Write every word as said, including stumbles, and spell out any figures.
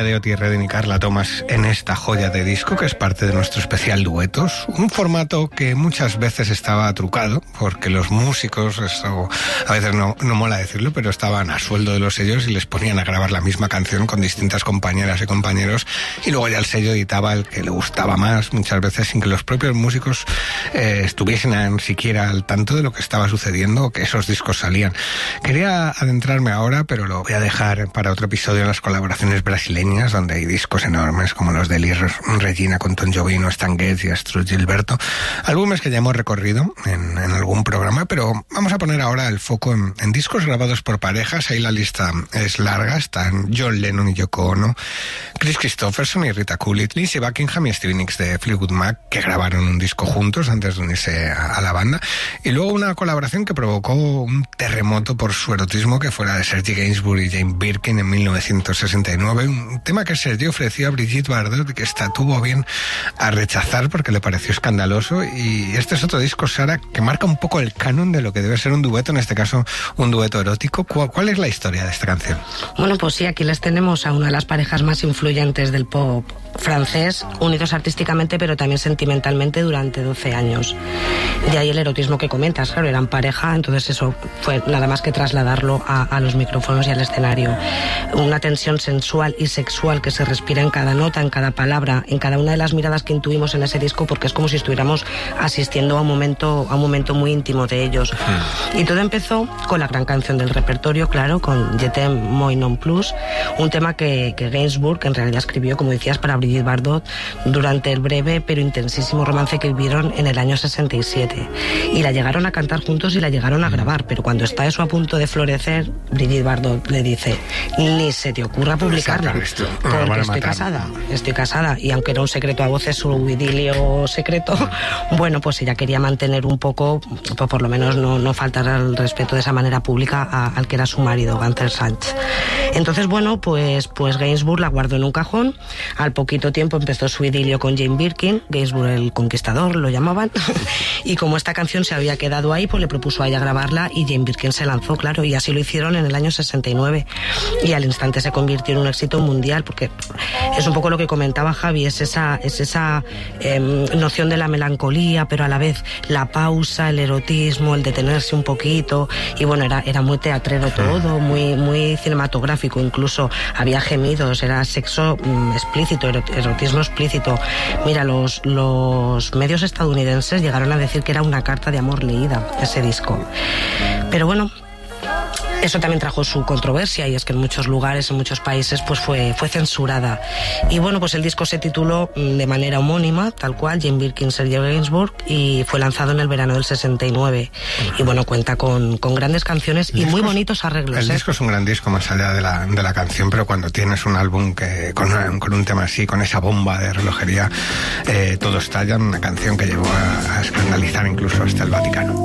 compañía de Otis Redding y Carla Thomas en esta joya de disco que es parte de nuestro especial Duetos, un formato que muchas veces estaba trucado porque los músicos, eso a veces no, no mola decirlo, pero estaban a sueldo de los sellos y les ponían a grabar la misma canción con distintas compañeras y compañeros y luego ya el sello editaba el que le gustaba más, muchas veces sin que los propios músicos eh, estuviesen siquiera al tanto de lo que estaba sucediendo o que esos discos salían. Quería adentrarme ahora, pero lo voy a dejar para otro episodio en las colaboraciones brasileñas, donde hay discos enormes como los de Elis Regina con Tom Jobim, Stan Getz y Astrud Gilberto, álbumes que ya hemos recorrido en, en algún programa, pero vamos a poner ahora el foco en, en discos grabados por parejas. Ahí la lista es larga, están John Lennon y Yoko Ono, Chris Christopherson y Rita Coolidge, Lindsey Buckingham y Stevie Nicks de Fleetwood Mac, que grabaron un disco juntos antes de unirse a, a la banda, y luego una colaboración que provocó un terremoto por su erotismo, que fue la de Serge Gainsbourg y Jane Birkin en mil novecientos sesenta y nueve, un tema que Serge ofreció a Brigitte Bardot y que esta tuvo bien a rechazar porque le pareció escandaloso. Y este es otro disco, Sara, que marca un poco el canon de lo que debe ser un dueto, en este caso un dueto erótico. ¿Cuál, cuál es la historia de esta canción? Bueno, pues sí, aquí les tenemos a una de las parejas más influyentes del pop francés, unidos artísticamente pero también sentimentalmente durante doce años. De ahí el erotismo que comentas, claro, eran pareja, entonces eso fue nada más que trasladarlo a, a los micrófonos y al escenario. Una tensión sensual y sexual que se respira en cada nota, en cada palabra, en cada una de las miradas que intuimos en ese disco, porque es como si estuviéramos asistiendo a un momento, a un momento muy íntimo de ellos. Mm. Y todo empezó con la gran canción del repertorio, claro, con Je t'aime moi non plus, un tema que, que Gainsbourg, que en realidad escribió, como decías, para Brigitte Bardot durante el breve pero intensísimo romance que vivieron en el año sesenta y siete. Y la llegaron a cantar juntos y la llegaron a grabar, pero cuando está eso a punto de florecer, Brigitte Bardot le dice: ni se te ocurra publicarla, porque estoy casada, estoy casada, y aunque era un secreto a voces su idilio secreto, bueno, pues ella quería mantener un poco, pues por lo menos no, no faltar al respeto de esa manera pública a, al que era su marido, Gunther Sanz. Entonces, bueno, pues, pues Gainsbourg la guardó en un cajón. Al poquito tiempo empezó su idilio con Jane Birkin, Gainsbourg el conquistador lo llamaban, y como esta canción se había quedado ahí, pues le propuso a ella grabarla y Jane Birkin se lanzó, claro, y así lo hicieron en el año sesenta y nueve, y al instante se convirtió en un éxito mundial, porque es un poco lo que comentaba Javi, es esa, es esa eh, noción de la melancolía, pero a la vez la pausa, el erotismo, el detenerse un poquito, y bueno, era, era muy teatrero todo, muy, muy cinematográfico, incluso había gemidos, era sexo mm, explícito, erotismo explícito. Mira, los, los medios estadounidenses llegaron a decir que era una carta de amor leída, ese disco. Pero bueno, eso también trajo su controversia, y es que en muchos lugares, en muchos países, pues fue, fue censurada. Y bueno, pues el disco se tituló de manera homónima, tal cual, Jane Birkin, Serge Gainsbourg, y fue lanzado en el verano del sesenta y nueve. Y bueno, cuenta con, con grandes canciones y muy bonitos arreglos. El ¿eh? disco es un gran disco más allá de la, de la canción, pero cuando tienes un álbum que con, una, con un tema así, con esa bomba de relojería, eh, todo estalla, una canción que llegó a, a escandalizar incluso hasta el Vaticano.